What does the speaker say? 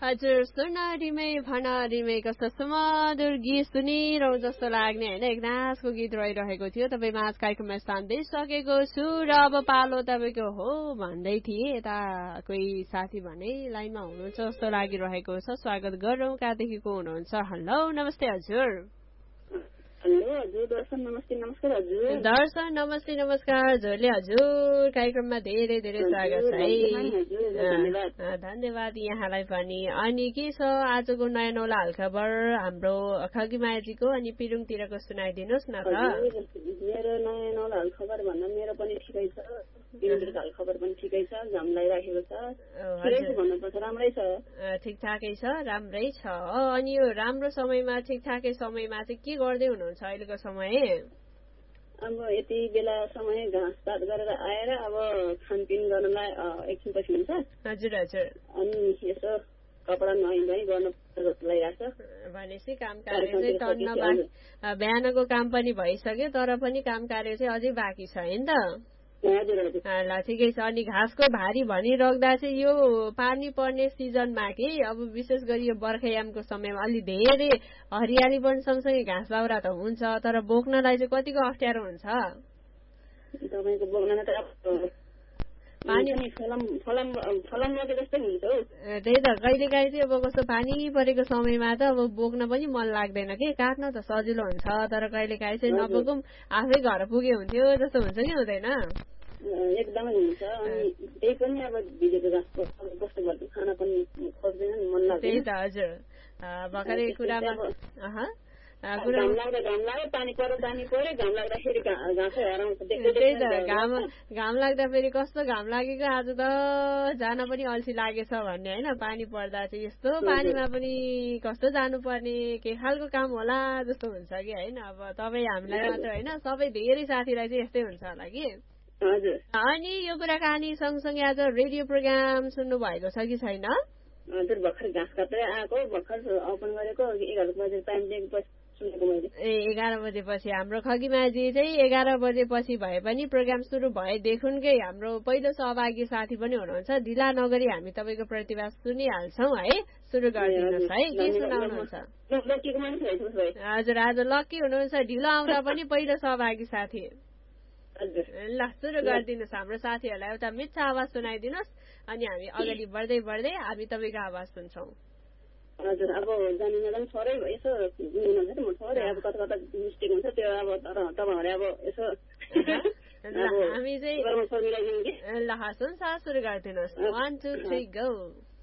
हजुर सुन रिमे भन रिमे कस्तो सुमधुर गीत सुनिरहँ जस्तो लाग्ने होइन एक नाचको गीत रहिरहेको थियो तपाईँ माझ कार्यक्रममा स्थान दिइसकेको छु र अब पालो तपाईँको हो भन्दै थिएँ यता कोही साथी भने लाइनमा हुनुहुन्छ जस्तो लागिरहेको छ स्वागत गरौँ कहाँदेखि को हुनुहुन्छ हेलो नमस्ते हजुर दर्शन नमस्ते नमस्कार हजुरले हजुर कार्यक्रममा धेरै धेरै स्वागत छ है धन्यवाद यहाँलाई पनि अनि के छ आजको नयाँ नौला हालखबर हाम्रो खगीमायाजीको अनि पिरुङतिरको सुनाइदिनुहोस् न त मेरो नयाँ नौला हालखबर भन्दा मेरो पनि ठिकै छ पिरुङतिरको हालखबर पनि ठिकै छ घाम लागिराखेको छ भन्नुपर्छ राम्रै छ ठिकठाकै छ राम्रै छ अनि यो राम्रो समयमा ठिकठाकै समयमा चाहिँ के गर्दै हुनुहुन्छ अहिलेको समय अब यति बेला समय घाँसपात गरेर आएर अब खानपिन गर्नलाई एकछिनपछि हुन्छ हजुर हजुर अनि यसो कपडा नुहाइ गर्नु लागिरहेको छ भनेपछि काम कार्य चाहिँ टन्न बाँकी बिहानको काम पनि भइसक्यो तर पनि काम कार्य चाहिँ अझै बाँकी छ होइन त ल ठिकै छ अनि घाँसको भारी भनिराख्दा चाहिँ यो पानी पर्ने सिजनमा के अब विशेष गरी यो बर्खायामको समयमा अलि धेरै हरियाली पनि सँगसँगै घाँस दाउरा त हुन्छ तर बोक्नलाई चाहिँ कतिको अप्ठ्यारो हुन्छ तपाईँको बोक्न त पानी त्यही त कहिलेकाहीँ चाहिँ अब कस्तो पानी परेको समयमा त अब बोक्न पनि मन लाग्दैन कि काट्न त सजिलो हुन्छ तर कहिलेकाहीँ चाहिँ नबोकौँ आफै घर पुगे हुन्थ्यो जस्तो हुन्छ कि हुँदैन एकदमै हुन्छ अनि त्यही पनि अब भिजेको घाँसको कस्तो गर्छु खाना पनि खोज्दैन नि मन लाग्दैन त्यही त हजुर भर्खरै कुरामा पानी पर्यो घाम लाग्दाखेरि घाँसै हराउँछ त्यही त घाम लाग्दा फेरि कस्तो घाम लागेको आज त जान पनि अल्छी लागेछ भन्ने होइन पानी पर्दा चाहिँ यस्तो पानीमा पनि कस्तो जानुपर्ने के खालको काम होला जस्तो हुन्छ कि होइन अब तपाईँ हामीलाई मात्र होइन सबै धेरै साथीलाई चाहिँ यस्तै हुन्छ होला कि अनि यो कुराकानी सँगसँगै आज रेडियो प्रोग्राम सुन्नु भएको छ कि छैन हजुर भर्खर घाँस काटेर आएको भर्खर ओपन गरेको 11 बजे टाइम दिएपछि सुनेको मैले 11 बजेपछि हाम्रो खगीमाजी चाहिँ 11 बजेपछि भए पनि प्रोग्राम सुरु भएदेखिकै हाम्रो पहिलो सहभागी साथी पनि हुनुहुन्छ ढिला नगरी हामी तपाईँको प्रतिभा सुनिहाल्छौँ है सुरु गरिदिनुहोस् है के सुनाउनुहुन्छ हजुर आज लक्की हुनुहुन्छ ढिलो आउँदा पनि पहिलो सहभागी साथी ल सुरु गरिदिनुहोस् हाम्रो साथीहरूलाई एउटा मिठो आवाज सुनाइदिनुहोस् अनि हामी अगाडि बढ्दै बढ्दै हामी तपाईँको आवाज सुन्छौँ हजुर अब जानिँदा पनि थोरै यसो हुनुहुन्छ नि म थोरै अब कता कता मिस्टेक हुन्छ त्यो अब तर तपाईँहरूले अब यसो हामी चाहिँ ल सुन्छ सुरु गरिदिनुहोस् 1 2 3 गो